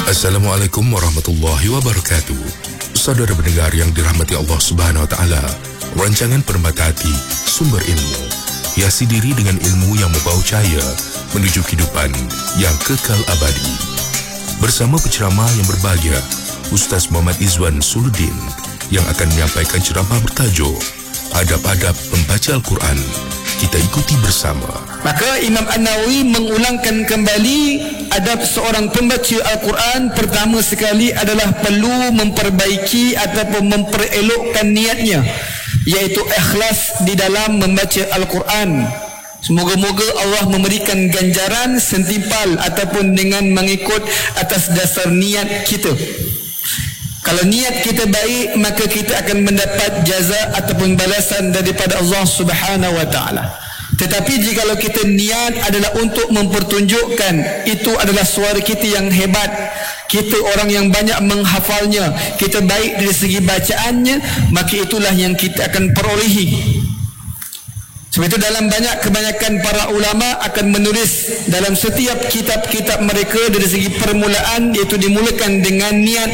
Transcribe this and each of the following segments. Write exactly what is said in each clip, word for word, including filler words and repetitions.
Assalamualaikum warahmatullahi wabarakatuh. Saudara pendengar yang dirahmati Allah Subhanahu wa taala, rancangan Permata Hati, sumber ilmu, hiasi diri dengan ilmu yang membawa cahaya menuju kehidupan yang kekal abadi. Bersama penceramah yang berbahagia, Ustaz Muhammad Izwan Suluddin, yang akan menyampaikan ceramah bertajuk Adab-adab Pembaca Al-Quran. Kita ikuti bersama. Maka Imam An-Nawawi mengulangkan kembali adab seorang pembaca Al-Quran. Pertama sekali adalah perlu memperbaiki ataupun memperelokkan niatnya, iaitu ikhlas di dalam membaca Al-Quran. Semoga-moga Allah memberikan ganjaran sentimpal ataupun dengan mengikut atas dasar niat kita. Kalau niat kita baik, maka kita akan mendapat jaza ataupun balasan daripada Allah Subhanahu wa taala. Tetapi jika kita niat adalah untuk mempertunjukkan itu adalah suara kita yang hebat, kita orang yang banyak menghafalnya, kita baik dari segi bacaannya, maka itulah yang kita akan perolehi. Sebab itu dalam banyak kebanyakan para ulama akan menulis dalam setiap kitab-kitab mereka dari segi permulaan, iaitu dimulakan dengan niat,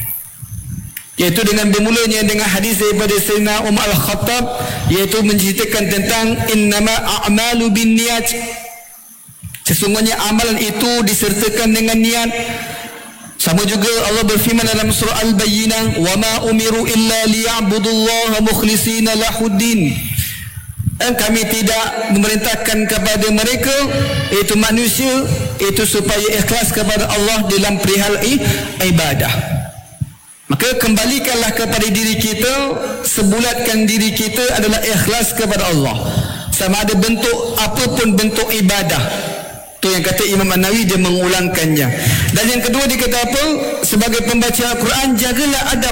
iaitu dengan bermulanya dengan hadis daripada Sayyidina Umar Al-Khattab, iaitu menceritakan tentang innama a'malu bin niat, sesungguhnya amalan itu disertakan dengan niat. Sama juga Allah berfirman dalam surah Al-Bayyinah, wa ma umiru illa liya'budullaha mukhlishina lahuddin, dan kami tidak memerintahkan kepada mereka, iaitu manusia, itu supaya ikhlas kepada Allah dalam perihal ibadah. Maka kembalikanlah kepada diri kita, sebulatkan diri kita adalah ikhlas kepada Allah, sama ada bentuk apapun bentuk ibadah. Tu yang kata Imam An-Nawawi, dia mengulangkannya. Dan yang kedua dia kata apa? Sebagai pembaca Al-Quran, jagalah adab.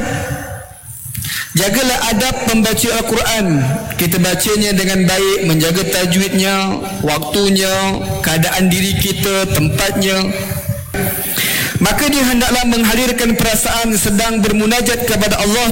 Jagalah adab pembaca Al-Quran. Kita bacanya dengan baik, menjaga tajwidnya, waktunya, keadaan diri kita, tempatnya. Maka dia hendaklah menghadirkan perasaan sedang bermunajat kepada Allah